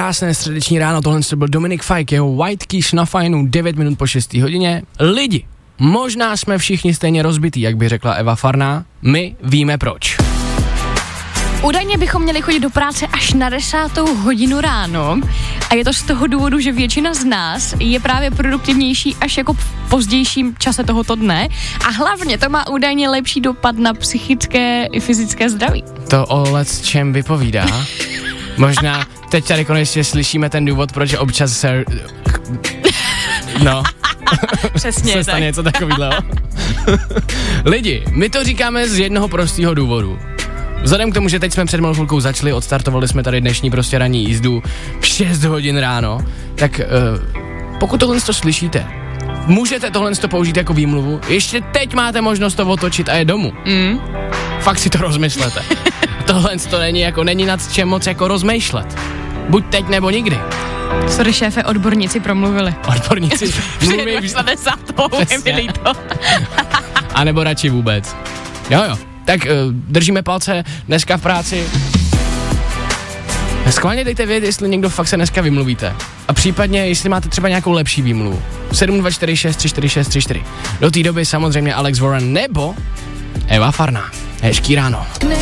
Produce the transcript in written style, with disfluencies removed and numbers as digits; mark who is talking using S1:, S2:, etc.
S1: krásné středeční ráno, tohle byl Dominik Fike, jeho White Keys na fajnu, 9 minut po 6 hodině. Lidi, možná jsme všichni stejně rozbitý, jak by řekla Eva Farná, my víme proč.
S2: Údajně bychom měli chodit do práce až na 10. hodinu ráno a je to z toho důvodu, že většina z nás je právě produktivnější až jako v pozdějším čase tohoto dne a hlavně to má údajně lepší dopad na psychické i fyzické zdraví.
S1: To o lecčem vypovídá. Možná teď tady konečně slyšíme ten důvod, proč občas se... No.
S2: Přesně
S1: se stane něco takového. Lidi, my to říkáme z jednoho prostého důvodu. Vzhledem k tomu, že teď jsme před malou chvilkou začali, odstartovali jsme tady dnešní prostě ranní jízdu v 6 hodin ráno, tak pokud tohle to slyšíte, můžete tohle použít jako výmluvu, ještě teď máte možnost to otočit a je domů. Fakt si to rozmyslete. Tohle to není nad čem moc jako rozmýšlet. Buď teď nebo nikdy.
S2: Sorry šéfe, odborníci promluvili.
S1: Odborníci
S2: mluví už 50. je mi líto.
S1: A nebo radši vůbec. Jo. Tak držíme palce dneska v práci. Schválně dejte vědět, jestli někdo fakt se dneska vymluvíte. A případně, jestli máte třeba nějakou lepší výmluvu. 724634. Do té doby samozřejmě Alex Warren nebo Eva Farná. Hezký ráno.